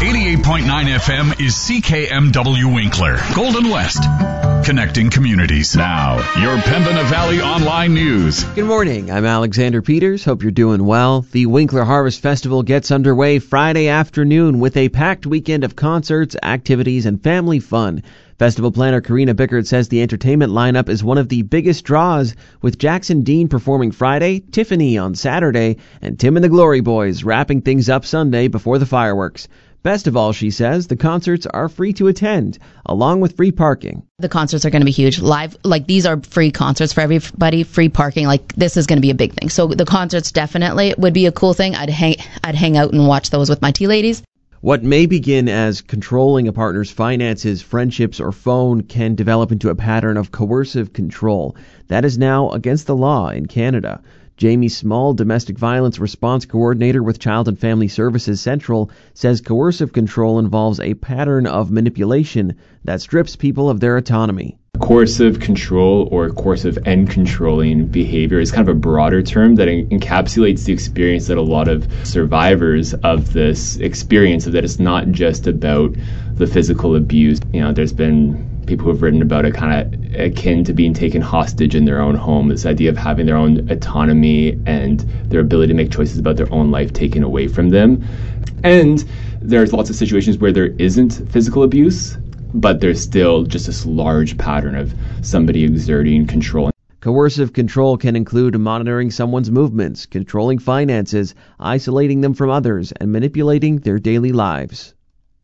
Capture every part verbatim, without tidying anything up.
eighty-eight point nine F M is C K M W Winkler, Golden West, connecting communities. Now, your Pembina Valley Online News. Good morning. I'm Alexander Peters. Hope you're doing well. The Winkler Harvest Festival gets underway Friday afternoon with a packed weekend of concerts, activities, and family fun. Festival planner Karina Bickert says the entertainment lineup is one of the biggest draws, with Jackson Dean performing Friday, Tiffany on Saturday, and Tim and the Glory Boys wrapping things up Sunday before the fireworks. Best of all, she says, the concerts are free to attend, along with free parking. The concerts are going to be huge. Live, like these are free concerts for everybody, free parking. Like this is going to be a big thing. So the concerts definitely would be a cool thing. I'd hang, I'd hang out and watch those with my tea ladies. What may begin as controlling a partner's finances, friendships, or phone can develop into a pattern of coercive control. That is now against the law in Canada. Jamie Small, Domestic Violence Response Coordinator with Child and Family Services Central, says coercive control involves a pattern of manipulation that strips people of their autonomy. Coercive control or coercive and controlling behavior is kind of a broader term that en- encapsulates the experience that a lot of survivors of this experience, that it's not just about the physical abuse. You know, there's been people who have written about it kind of akin to being taken hostage in their own home, this idea of having their own autonomy and their ability to make choices about their own life taken away from them. And there's lots of situations where there isn't physical abuse, but there's still just this large pattern of somebody exerting control. Coercive control can include monitoring someone's movements, controlling finances, isolating them from others, and manipulating their daily lives.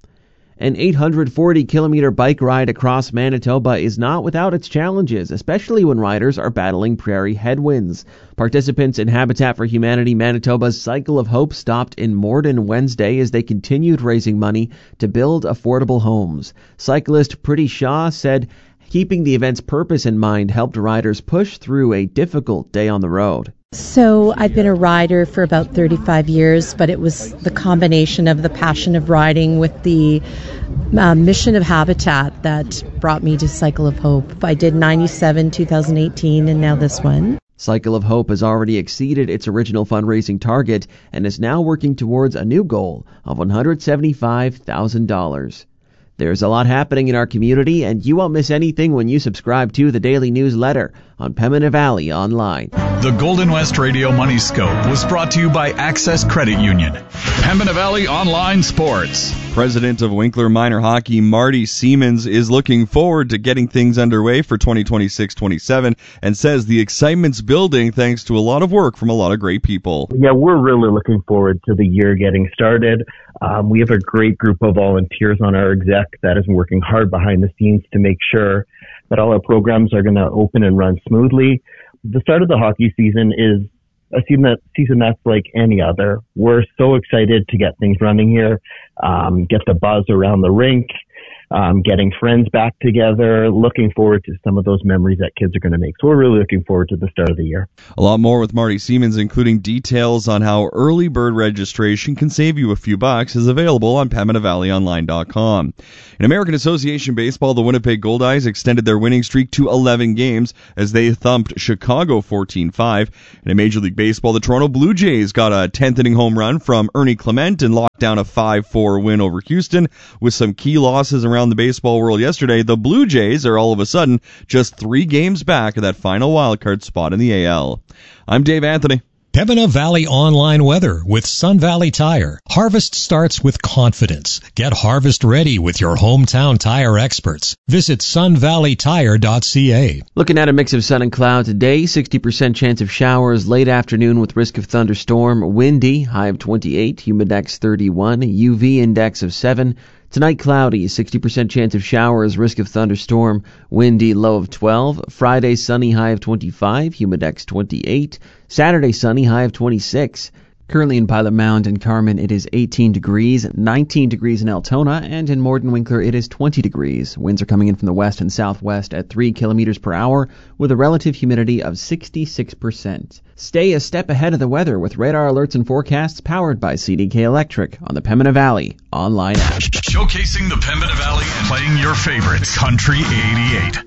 An eight hundred forty kilometer bike ride across Manitoba is not without its challenges, especially when riders are battling prairie headwinds. Participants in Habitat for Humanity Manitoba's Cycle of Hope stopped in Morden Wednesday as they continued raising money to build affordable homes. Cyclist Pretty Shaw said keeping the event's purpose in mind helped riders push through a difficult day on the road. So I've been a rider for about thirty-five years, but it was the combination of the passion of riding with the uh, mission of Habitat that brought me to Cycle of Hope. I did ninety-seven, two thousand eighteen, and now this one. Cycle of Hope has already exceeded its original fundraising target and is now working towards a new goal of one hundred seventy-five thousand dollars. There's a lot happening in our community, and you won't miss anything when you subscribe to the daily newsletter on Pembina Valley Online. The Golden West Radio Money Scope was brought to you by Access Credit Union. Pembina Valley Online Sports. President of Winkler Minor Hockey, Marty Siemens, is looking forward to getting things underway for twenty twenty-six twenty-seven and says the excitement's building thanks to a lot of work from a lot of great people. Yeah, we're really looking forward to the year getting started. Um, we have a great group of volunteers on our exec that is working hard behind the scenes to make sure that all our programs are going to open and run smoothly. The start of the hockey season is a season, that, season that's like any other. We're so excited to get things running here, um, get the buzz around the rink, um, getting friends back together, looking forward to some of those memories that kids are going to make. So we're really looking forward to the start of the year. A lot more with Marty Siemens, including details on how early bird registration can save you a few bucks, is available on Pembina Valley Online dot com. In American Association Baseball, the Winnipeg Goldeyes extended their winning streak to eleven games as they thumped Chicago fourteen five. And in Major League Baseball, the Toronto Blue Jays got a tenth inning home run from Ernie Clement and locked down a five four win over Houston. With some key losses around the baseball world yesterday, the Blue Jays are all of a sudden just three games back of that final wildcard spot in the A L. I'm Dave Anthony. Pembina Valley Online Weather with Sun Valley Tire. Harvest starts with confidence. Get harvest ready with your hometown tire experts. Visit sun valley tire dot c a. Looking at a mix of sun and cloud today, sixty percent chance of showers late afternoon with risk of thunderstorm. Windy, high of twenty-eight, humidex thirty-one, U V index of seven. Tonight cloudy, sixty percent chance of showers, risk of thunderstorm, windy, low of twelve. Friday sunny, high of twenty-five, humidex twenty-eight. Saturday sunny, high of twenty-six. Currently in Pilot Mound and Carmen, it is eighteen degrees, nineteen degrees in Altona, and in Morden Winkler, it is twenty degrees. Winds are coming in from the west and southwest at three kilometers per hour with a relative humidity of sixty-six percent. Stay a step ahead of the weather with radar alerts and forecasts powered by C D K Electric on the Pembina Valley online app. Showcasing the Pembina Valley and playing your favorites. Country eighty-eight.